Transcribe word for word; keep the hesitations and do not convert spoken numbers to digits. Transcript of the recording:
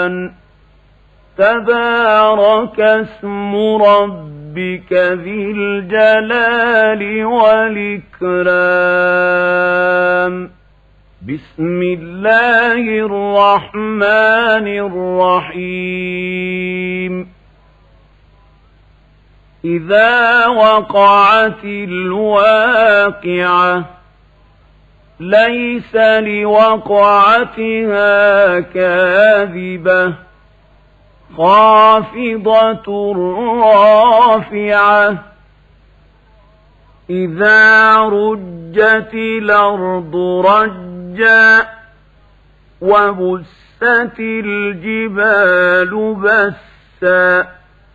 الرحمن تبارك اسم ربك ذي الجلال والإكرام بسم الله الرحمن الرحيم إذا وقعت الواقعة ليس لوقعتها كاذبة خافضة رافعة إذا رجت الأرض رجا وبست الجبال بسا